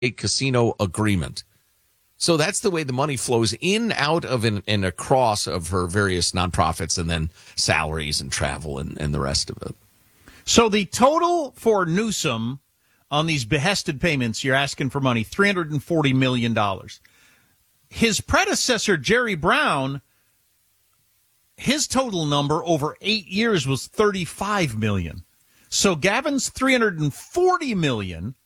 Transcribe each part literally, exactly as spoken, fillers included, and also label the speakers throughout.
Speaker 1: casino agreement. So that's the way the money flows in, out of, and, and across of her various nonprofits, and then salaries and travel and, and the rest of it.
Speaker 2: So the total for Newsom on these behested payments, you're asking for money, three hundred forty million dollars. His predecessor, Jerry Brown, his total number over eight years was thirty-five million dollars. So Gavin's three hundred forty million dollars.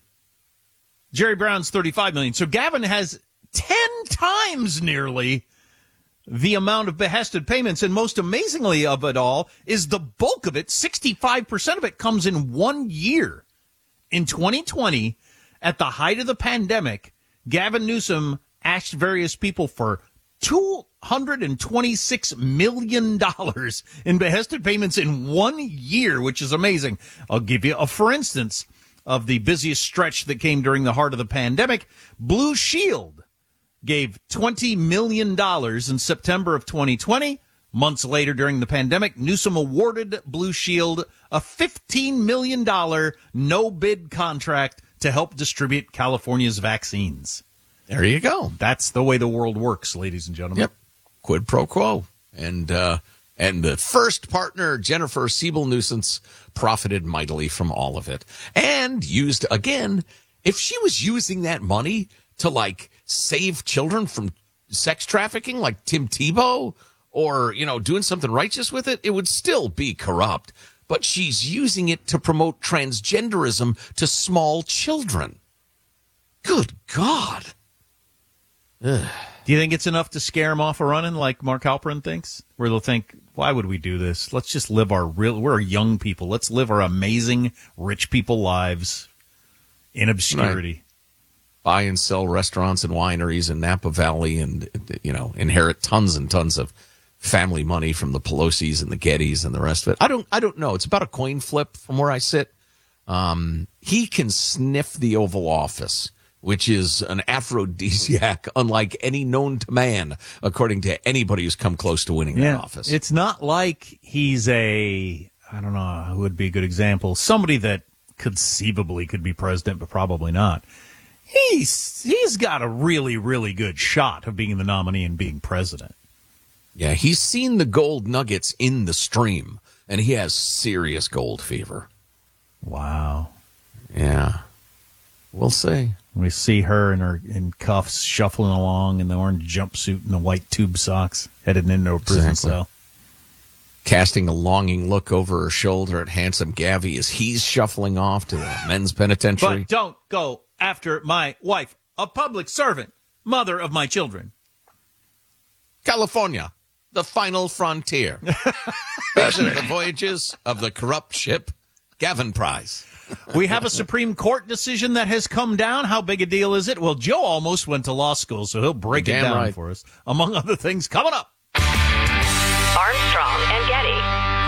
Speaker 2: Jerry Brown's thirty-five million dollars. So Gavin has ten times nearly the amount of behested payments. And most amazingly of it all is the bulk of it, sixty-five percent of it, comes in one year. In twenty twenty, at the height of the pandemic, Gavin Newsom asked various people for two hundred twenty-six million dollars in behested payments in one year, which is amazing. I'll give you a for instance of the busiest stretch that came during the heart of the pandemic. Blue Shield gave twenty million dollars in September of twenty twenty. Months later during the pandemic, Newsom awarded Blue Shield a fifteen million dollars no-bid contract to help distribute California's vaccines.
Speaker 1: There you go.
Speaker 2: That's the way the world works, ladies and gentlemen.
Speaker 1: Yep. Quid pro quo. And, uh, and the first partner, Jennifer Siebel-Nuisance, profited mightily from all of it. And used, again, if she was using that money to, like, save children from sex trafficking, like Tim Tebow, or, you know, doing something righteous with it, it would still be corrupt. But she's using it to promote transgenderism to small children. Good God. Ugh.
Speaker 2: Do you think it's enough to scare them off of running like Mark Halperin thinks? Where they'll think, why would we do this? Let's just live our real, we're young people. Let's live our amazing rich people lives in obscurity.
Speaker 1: Right. Buy and sell restaurants and wineries in Napa Valley and, you know, inherit tons and tons of family money from the Pelosi's and the Gettys and the rest of it. I don't, I don't know. It's about a coin flip from where I sit. Um, he can sniff the Oval Office, which is an aphrodisiac unlike any known to man, according to anybody who's come close to winning
Speaker 2: yeah,
Speaker 1: that office.
Speaker 2: It's not like he's a, I don't know who would be a good example, somebody that conceivably could be president, but probably not. He's He's got a really, really good shot of being the nominee and being president.
Speaker 1: Yeah, he's seen the gold nuggets in the stream, and he has serious gold fever.
Speaker 2: Wow.
Speaker 1: Yeah. We'll see.
Speaker 2: We see her in her in cuffs shuffling along in the orange jumpsuit and the white tube socks, headed into a prison
Speaker 1: exactly.
Speaker 2: cell.
Speaker 1: Casting a longing look over her shoulder at handsome Gavi as he's shuffling off to the men's penitentiary.
Speaker 2: But don't go after my wife, a public servant, mother of my children.
Speaker 1: California, the final frontier. Visit the voyages of the corrupt ship Gavin Prize.
Speaker 2: We have a Supreme Court decision that has come down. How big a deal is it? Well, Joe almost went to law school, so he'll break
Speaker 1: Damn
Speaker 2: it down
Speaker 1: right.
Speaker 2: for us. Among other things, coming up.
Speaker 3: Armstrong and Getty.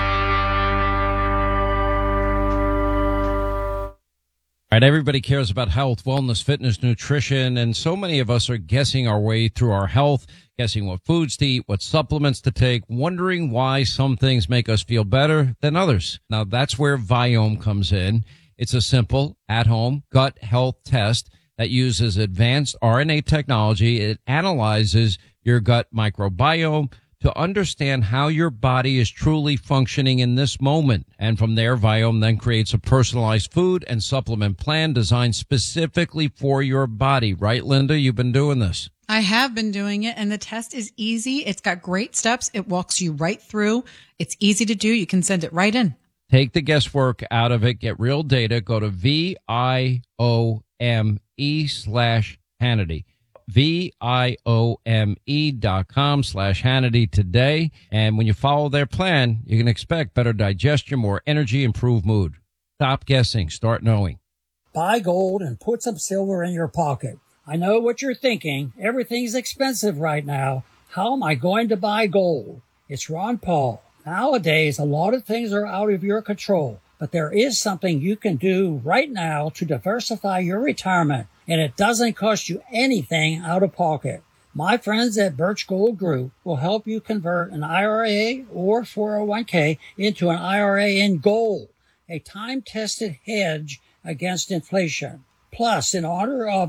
Speaker 4: All right, everybody cares about health, wellness, fitness, nutrition, and so many of us are guessing our way through our health, guessing what foods to eat, what supplements to take, wondering why some things make us feel better than others. Now, that's where Viome comes in. It's a simple, at-home gut health test that uses advanced R N A technology. It analyzes your gut microbiome to understand how your body is truly functioning in this moment. And from there, Viome then creates a personalized food and supplement plan designed specifically for your body. Right, Linda? You've been doing this.
Speaker 5: I have been doing it, and the test is easy. It's got great steps. It walks you right through. It's easy to do. You can send it right in.
Speaker 4: Take the guesswork out of it. Get real data. Go to V I O M E slash Hannity. V I O M E dot com slash Hannity today. And when you follow their plan, you can expect better digestion, more energy, improved mood. Stop guessing. Start knowing.
Speaker 6: Buy gold and put some silver in your pocket. I know what you're thinking. Everything's expensive right now. How am I going to buy gold? It's Ron Paul. Nowadays, a lot of things are out of your control, but there is something you can do right now to diversify your retirement, and it doesn't cost you anything out of pocket. My friends at Birch Gold Group will help you convert an I R A or four oh one k into an I R A in gold, a time-tested hedge against inflation. Plus in honor of